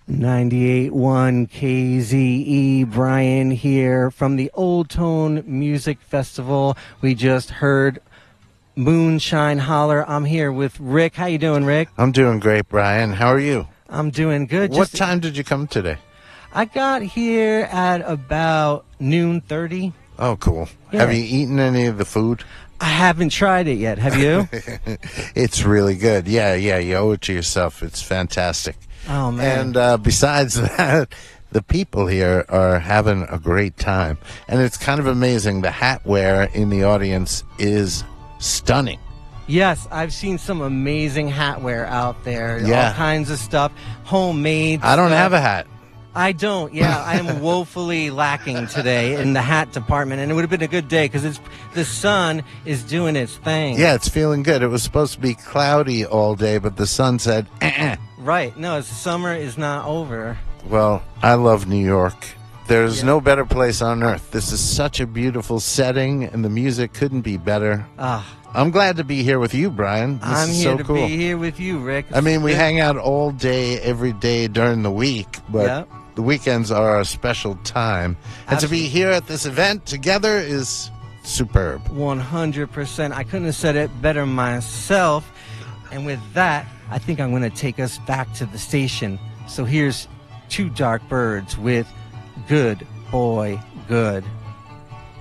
98.1 KZE, Brian here from the Old Tone Music Festival. We just heard Moonshine Holler. I'm here with Rick. How you doing, Rick? I'm doing great, Brian. How are you? I'm doing good. What time did you come today? I got here at about noon 30. Oh, cool. Yeah. Have you eaten any of the food? I haven't tried it yet. Have you? It's really good. Yeah, you owe it to yourself. It's fantastic. Oh, man. And besides that, the people here are having a great time. And it's kind of amazing. The hat wear in the audience is stunning. Yes, I've seen some amazing hat wear out there. Yeah. All kinds of stuff. Homemade I don't stuff. have a hat. I don't. Yeah, I am woefully lacking today in the hat department, and it would have been a good day because the sun is doing its thing. Yeah, it's feeling good. It was supposed to be cloudy all day, but the sun said, Right. No, summer is not over. Well, I love New York. There's no better place on earth. This is such a beautiful setting, and the music couldn't be better. I'm glad to be here with you, Brian. I'm is here so to cool. be here with you, Rick. I mean, we hang out all day, every day during the week, but the weekends are a special time. And to be here at this event together is superb. 100%. I couldn't have said it better myself. And with that, I think I'm going to take us back to the station. So here's Two Dark Birds with Good Boy Good.